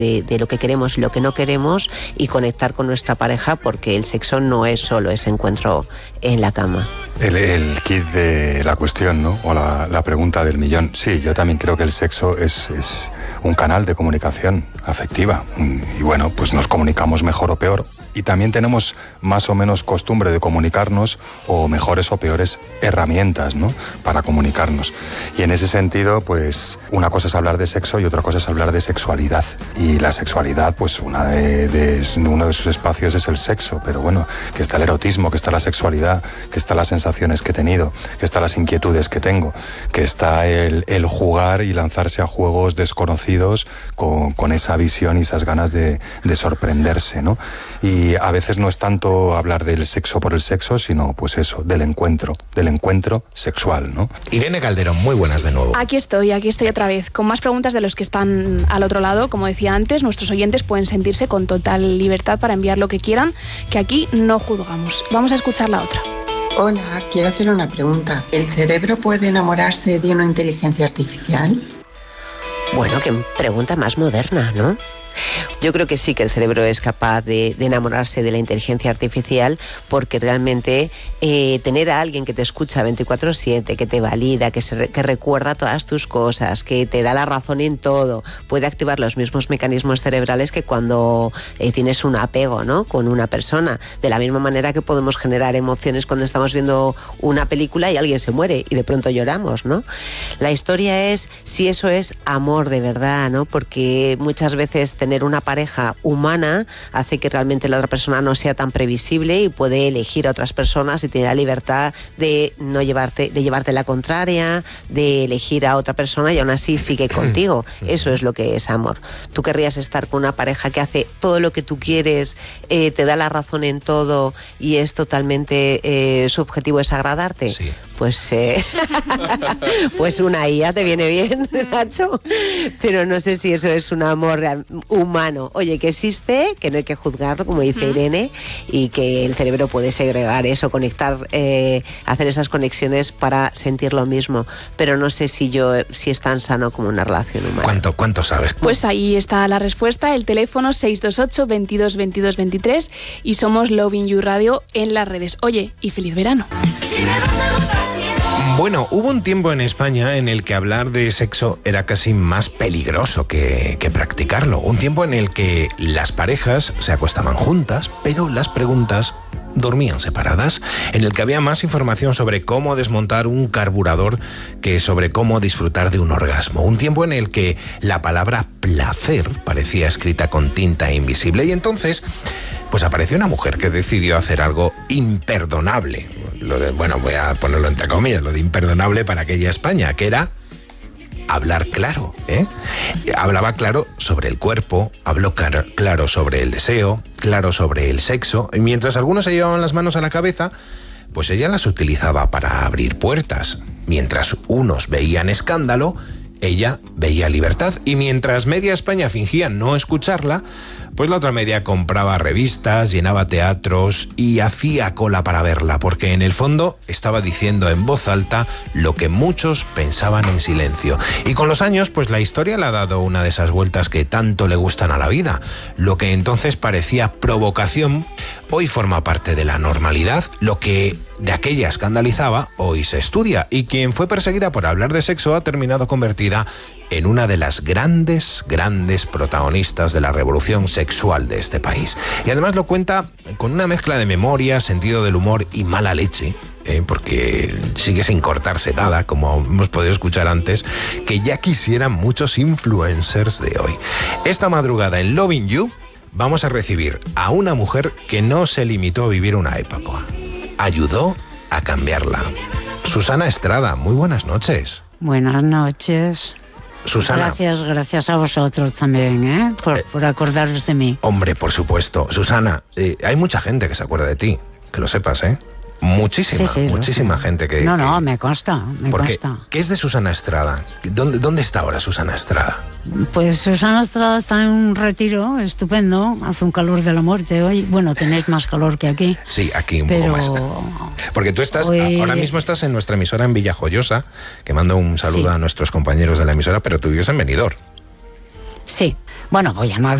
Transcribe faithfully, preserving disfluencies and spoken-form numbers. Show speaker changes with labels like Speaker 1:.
Speaker 1: De, de lo que queremos y lo que no queremos y conectar con nuestra pareja, porque el sexo no es solo ese encuentro en la cama.
Speaker 2: El, el kit de la cuestión, ¿no? O la, la pregunta del millón. Sí, yo también creo que el sexo es, es un canal de comunicación afectiva y bueno, pues nos comunicamos mejor o peor y también tenemos más o menos costumbre de comunicarnos o mejores o peores herramientas, ¿no? Para comunicarnos. Y en ese sentido, pues una cosa es hablar de sexo y otra cosa es hablar de sexualidad. Y la sexualidad, pues una de, de, uno de sus espacios es el sexo, pero bueno, que está el erotismo, que está la sexualidad, que están las sensaciones que he tenido, que están las inquietudes que tengo, que está el, el jugar y lanzarse a juegos desconocidos con, con esa visión y esas ganas de, de sorprenderse, ¿no? Y a veces no es tanto hablar del sexo por el sexo, sino pues eso, del encuentro, del encuentro sexual, ¿no?
Speaker 3: Irene Calderón, muy buenas de nuevo.
Speaker 4: Aquí estoy, aquí estoy otra vez, con más preguntas de los que están al otro lado. Como decía antes, nuestros oyentes pueden sentirse con total libertad para enviar lo que quieran, que aquí no juzgamos. Vamos a escuchar la otra.
Speaker 5: Hola, quiero hacer una pregunta. ¿El cerebro puede enamorarse de una inteligencia artificial?
Speaker 1: Bueno, qué pregunta más moderna, ¿no? Yo creo que sí, que el cerebro es capaz de, de enamorarse de la inteligencia artificial, porque realmente eh, tener a alguien que te escucha veinticuatro siete, que te valida, que, se, que recuerda todas tus cosas, que te da la razón en todo, puede activar los mismos mecanismos cerebrales que cuando eh, tienes un apego, ¿no?, con una persona. De la misma manera que podemos generar emociones cuando estamos viendo una película y alguien se muere y de pronto lloramos, ¿no? La historia es si eso es amor de verdad, ¿no? Porque muchas veces tener una pareja humana hace que realmente la otra persona no sea tan previsible y puede elegir a otras personas y tiene la libertad de no llevarte, de llevarte la contraria, de elegir a otra persona y aún así sigue contigo. Eso es lo que es amor. Tú querrías estar con una pareja que hace todo lo que tú quieres, eh, te da la razón en todo y es totalmente, eh, su objetivo es agradarte.
Speaker 3: Sí.
Speaker 1: Pues, eh, pues una I A te viene bien, Nacho, pero no sé si eso es un amor humano. Oye, que existe, que no hay que juzgarlo, como dice Irene, y que el cerebro puede segregar eso, conectar, eh, hacer esas conexiones para sentir lo mismo, pero no sé si yo si es tan sano como una relación humana.
Speaker 3: ¿Cuánto, cuánto sabes?
Speaker 4: Pues ahí está la respuesta, el teléfono seis dos ocho, veintidós, veintidós, veintitrés y somos Loving You Radio en las redes. Oye, y feliz verano.
Speaker 3: Bueno, hubo un tiempo en España en el que hablar de sexo era casi más peligroso que, que practicarlo. Un tiempo en el que las parejas se acostaban juntas, pero las preguntas dormían separadas, en el que había más información sobre cómo desmontar un carburador que sobre cómo disfrutar de un orgasmo. Un tiempo en el que la palabra placer parecía escrita con tinta invisible y entonces pues apareció una mujer que decidió hacer algo imperdonable. Lo de, bueno, voy a ponerlo entre comillas, lo de imperdonable para aquella España, que era hablar claro, ¿eh? Hablaba claro sobre el cuerpo, habló claro, claro sobre el deseo, claro sobre el sexo, y mientras algunos se llevaban las manos a la cabeza, pues ella las utilizaba para abrir puertas. Mientras unos veían escándalo, ella veía libertad, y mientras media España fingía no escucharla, pues la otra media compraba revistas, llenaba teatros y hacía cola para verla, porque en el fondo estaba diciendo en voz alta lo que muchos pensaban en silencio. Y con los años, pues la historia le ha dado una de esas vueltas que tanto le gustan a la vida. Lo que entonces parecía provocación, hoy forma parte de la normalidad. Lo que de aquella escandalizaba, hoy se estudia. Y quien fue perseguida por hablar de sexo ha terminado convertida en una de las grandes, grandes protagonistas de la revolución sexual de este país. Y además lo cuenta con una mezcla de memoria, sentido del humor y mala leche, eh, porque sigue sin cortarse nada, como hemos podido escuchar antes, que ya quisieran muchos influencers de hoy. Esta madrugada en Loving You vamos a recibir a una mujer que no se limitó a vivir una época, ayudó a cambiarla. Susana Estrada, muy buenas noches.
Speaker 6: Buenas noches.
Speaker 3: Susana.
Speaker 6: Gracias, gracias a vosotros también, ¿eh? Por, eh, por acordaros de mí.
Speaker 3: Hombre, por supuesto. Susana, eh, hay mucha gente que se acuerda de ti, que lo sepas, ¿eh? Muchísima,
Speaker 6: sí, sí,
Speaker 3: muchísima gente que...
Speaker 6: No, no,
Speaker 3: que...
Speaker 6: me consta, me
Speaker 3: Porque,
Speaker 6: consta.
Speaker 3: ¿qué es de Susana Estrada? ¿Dónde, ¿Dónde está ahora Susana Estrada?
Speaker 6: Pues Susana Estrada está en un retiro estupendo, hace un calor de la muerte hoy. Bueno, tenéis más calor que aquí.
Speaker 3: Sí, aquí un
Speaker 6: pero...
Speaker 3: poco más. Porque tú estás,
Speaker 6: hoy...
Speaker 3: ahora mismo estás en nuestra emisora en Villajoyosa, que mando un saludo
Speaker 6: sí.
Speaker 3: a nuestros compañeros de la emisora, pero tú vives en Benidorm.
Speaker 6: Sí, Bueno, voy a no